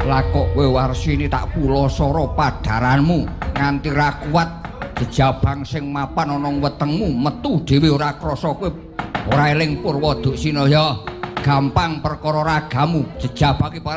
Lakok kowe Warsini tak pulosara padharanmu nganti ra kuat jejabang sing mapan ana wetengmu metu dhewe ora krasa kowe ora eling Purwoduksina ya gampang perkara ragamu jejabange